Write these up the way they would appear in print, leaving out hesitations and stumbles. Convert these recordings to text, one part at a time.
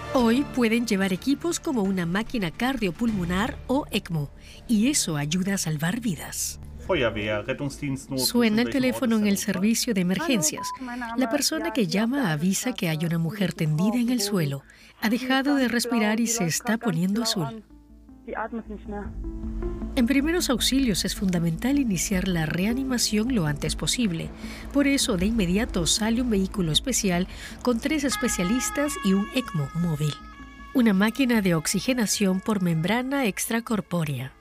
Hoy pueden llevar equipos como una máquina cardiopulmonar o ECMO, y eso ayuda a salvar vidas. Suena el teléfono en el servicio de emergencias. La persona que llama avisa que hay una mujer tendida en el suelo. Ha dejado de respirar y se está poniendo azul. En primeros auxilios es fundamental iniciar la reanimación lo antes posible. Por eso, de inmediato sale un vehículo especial con 3 especialistas y un ECMO móvil. Una máquina de oxigenación por membrana extracorpórea.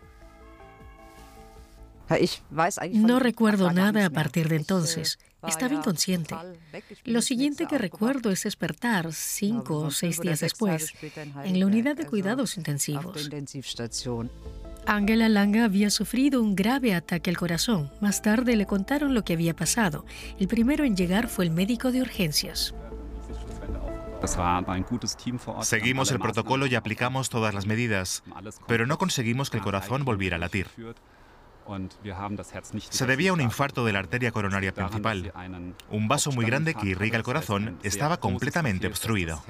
No recuerdo nada a partir de entonces. Estaba inconsciente. Lo siguiente que recuerdo es despertar 5 o 6 días después en la unidad de cuidados intensivos. Angela Lange había sufrido un grave ataque al corazón. Más tarde le contaron lo que había pasado. El primero en llegar fue el médico de urgencias. Seguimos el protocolo y aplicamos todas las medidas, pero no conseguimos que el corazón volviera a latir. Se debía a un infarto de la arteria coronaria principal. Un vaso muy grande que irriga el corazón estaba completamente obstruido.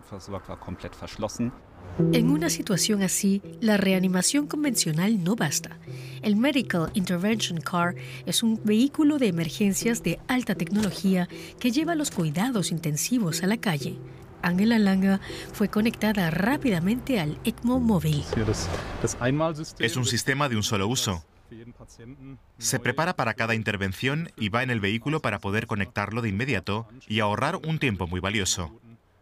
En una situación así, la reanimación convencional no basta. El Medical Intervention Car es un vehículo de emergencias de alta tecnología que lleva los cuidados intensivos a la calle. Angela Lange fue conectada rápidamente al ECMO móvil. Es un sistema de un solo uso. Se prepara para cada intervención y va en el vehículo para poder conectarlo de inmediato y ahorrar un tiempo muy valioso.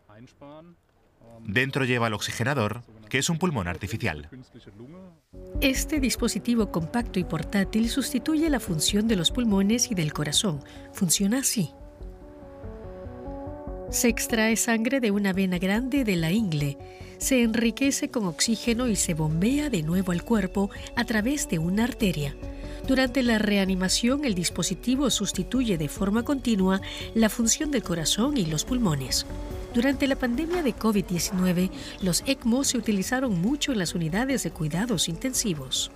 Dentro lleva el oxigenador, que es un pulmón artificial. Este dispositivo compacto y portátil sustituye la función de los pulmones y del corazón. Funciona así. Se extrae sangre de una vena grande de la ingle, se enriquece con oxígeno y se bombea de nuevo al cuerpo a través de una arteria. Durante la reanimación, el dispositivo sustituye de forma continua la función del corazón y los pulmones. Durante la pandemia de COVID-19, los ECMO se utilizaron mucho en las unidades de cuidados intensivos.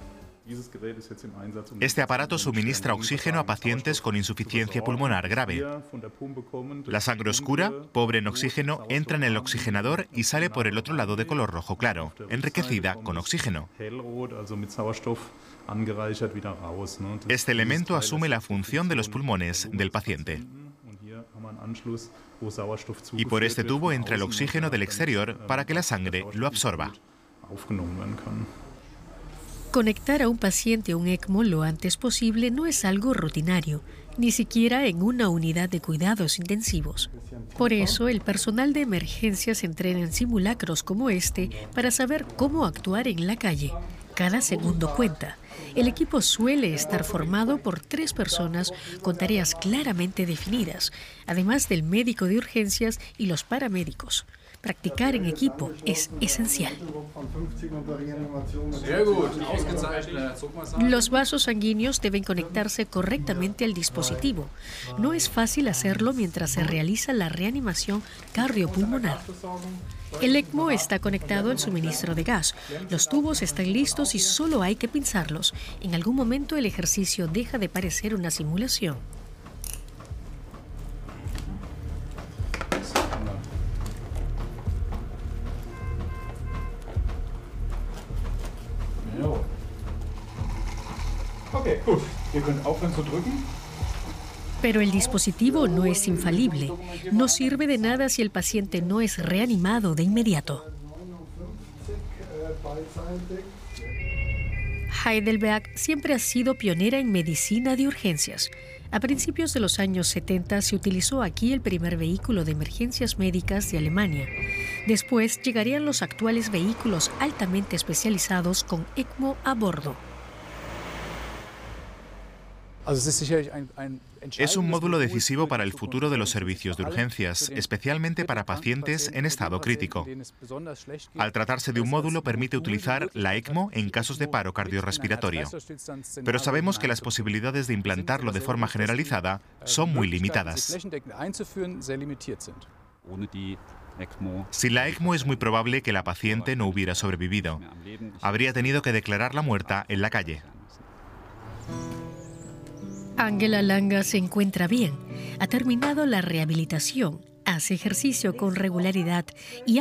Este aparato suministra oxígeno a pacientes con insuficiencia pulmonar grave. La sangre oscura, pobre en oxígeno, entra en el oxigenador y sale por el otro lado de color rojo claro, enriquecida con oxígeno. Este elemento asume la función de los pulmones del paciente. Y por este tubo entra el oxígeno del exterior para que la sangre lo absorba. Conectar a un paciente a un ECMO lo antes posible no es algo rutinario, ni siquiera en una unidad de cuidados intensivos. Por eso, el personal de emergencias entrena en simulacros como este para saber cómo actuar en la calle. Cada segundo cuenta. El equipo suele estar formado por 3 personas con tareas claramente definidas, además del médico de urgencias y los paramédicos. Practicar en equipo es esencial. Los vasos sanguíneos deben conectarse correctamente al dispositivo. No es fácil hacerlo mientras se realiza la reanimación cardiopulmonar. El ECMO está conectado al suministro de gas. Los tubos están listos y solo hay que pinzarlos. En algún momento el ejercicio deja de parecer una simulación. Pero el dispositivo no es infalible. No sirve de nada si el paciente no es reanimado de inmediato. Heidelberg siempre ha sido pionera en medicina de urgencias. A principios de los años 70 se utilizó aquí el primer vehículo de emergencias médicas de Alemania. Después llegarían los actuales vehículos altamente especializados con ECMO a bordo. Es un módulo decisivo para el futuro de los servicios de urgencias, especialmente para pacientes en estado crítico. Al tratarse de un módulo, permite utilizar la ECMO en casos de paro cardiorrespiratorio. Pero sabemos que las posibilidades de implantarlo de forma generalizada son muy limitadas. Sin la ECMO es muy probable que la paciente no hubiera sobrevivido. Habría tenido que declararla muerta en la calle. Angela Lange se encuentra bien, ha terminado la rehabilitación, hace ejercicio con regularidad y